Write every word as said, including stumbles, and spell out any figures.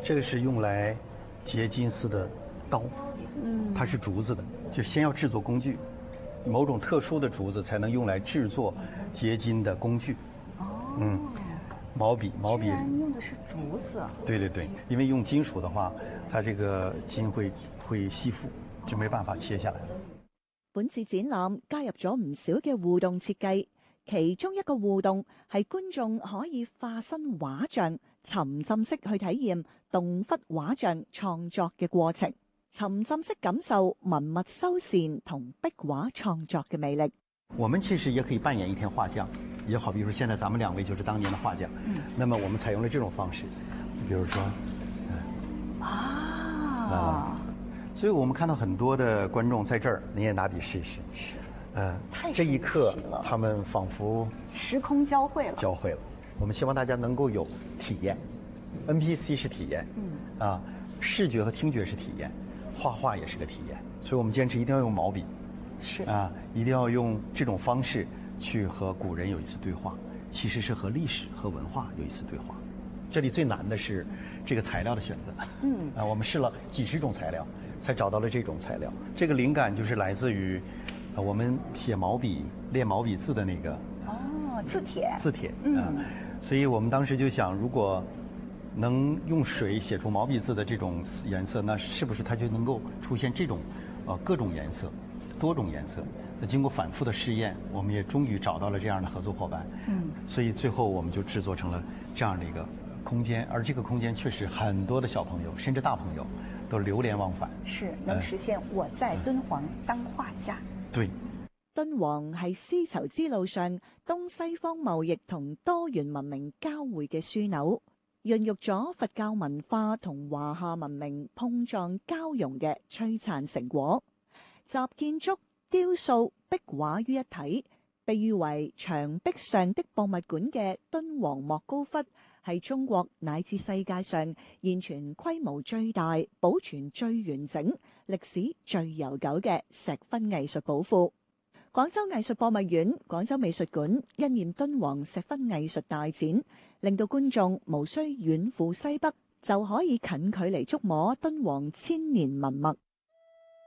这个是用来结金丝的刀，嗯，它是竹子的，就先要制作工具，某种特殊的竹子才能用来制作结金的工具。 哦， 嗯，毛笔，毛笔居然用的是竹子。 对对对，因为用金属的話，它這個筋會會吸附，就沒辦法切下來。 本次展覽加入咗唔少嘅互動設計，其中一個互動係觀眾可以化身畫像，沉浸式去體驗動筆畫像創作嘅過程，沉浸式感受文物修繕同壁畫創作嘅魅力。 我們其實也可以扮演一天畫匠，也好，比如說現在咱們兩位就是當年的畫匠，嗯，那麼我們採用了這種方式，比如說，嗯、 啊。 啊所以我們看到很多的觀眾在這兒，你也拿筆試一試。 是， 嗯， 太這一刻神奇了， 他們仿佛時空交匯了。 交匯了。我們希望大家能夠有體驗 ，N P C 是體驗，嗯，啊，視覺和聽覺是體驗，畫畫也是個體驗。所以我們堅持一定要用毛筆， 是啊，一定要用這種方式去和古人有一次對話，其實是和歷史和文化有一次對話。這裡最難的是這個材料的選擇，嗯，啊，我們試了幾十種材料。才找到了這種材料，這個靈感就是來自於，呃，我們寫毛筆練毛筆字的那個哦，字帖， 字帖，嗯、呃，所以我們當時就想，如果能用水寫出毛筆字的這種顏色，那是不是它就能夠出現這種，呃，各種顏色，多種顏色？那經過反覆的試驗，我們也終於找到了這樣的合作夥伴，嗯，所以最後我們就製作成了這樣的一個空間，而這個空間確實很多的小朋友甚至大朋友都流連忘返， 是能實現我在敦煌當畫家。 對， 敦煌係絲綢之路上東西方貿易同多元文明交匯嘅樞紐，孕育咗佛教文化同華夏文明碰撞交融嘅璀璨成果。集建築、雕塑、壁畫於一體，被譽為牆壁上的博物館嘅敦煌莫高窟，係中國乃至世界上現存規模最大、保存最完整、歷史最悠久嘅石窟藝術寶庫。廣州藝術博物院、廣州美術館因應敦煌石窟藝術大展，令到觀眾無需遠赴西北，就可以近距離觸摸敦煌千年文物。